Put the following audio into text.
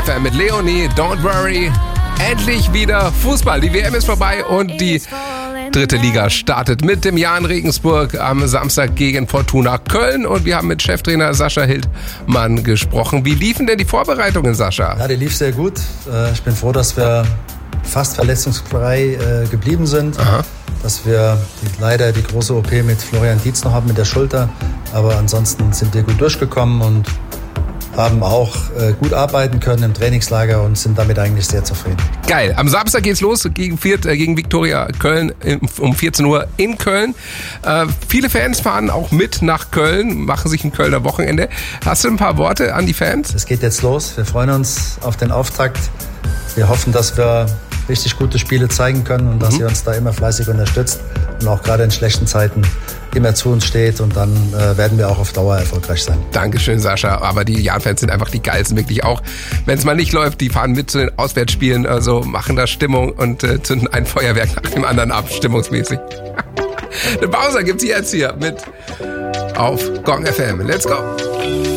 FM mit Leonie, Don't Worry. Endlich wieder Fußball. Die WM ist vorbei und die dritte Liga startet mit dem Jan Regensburg am Samstag gegen Fortuna Köln. Und wir haben mit Cheftrainer Sascha Hildmann gesprochen. Wie liefen denn die Vorbereitungen, Sascha? Ja, die lief sehr gut. Ich bin froh, dass wir fast verletzungsfrei geblieben sind. Aha. Dass wir leider die große OP mit Florian Dietz noch haben mit der Schulter. Aber ansonsten sind wir gut durchgekommen und haben auch gut arbeiten können im Trainingslager und sind damit eigentlich sehr zufrieden. Geil. Am Samstag geht's los gegen Viktoria Köln um 14 Uhr in Köln. Viele Fans fahren auch mit nach Köln, machen sich ein Kölner Wochenende. Hast du ein paar Worte an die Fans? Es geht jetzt los. Wir freuen uns auf den Auftakt. Wir hoffen, dass wir richtig gute Spiele zeigen können und dass ihr uns da immer fleißig unterstützt und auch gerade in schlechten Zeiten immer zu uns steht und dann werden wir auch auf Dauer erfolgreich sein. Dankeschön, Sascha. Aber die Jan-Fans sind einfach die geilsten, wirklich auch. Wenn es mal nicht läuft, die fahren mit zu den Auswärtsspielen, also machen da Stimmung und zünden ein Feuerwerk nach dem anderen ab, stimmungsmäßig. Eine Pause gibt's jetzt hier mit auf Gong FM. Let's go!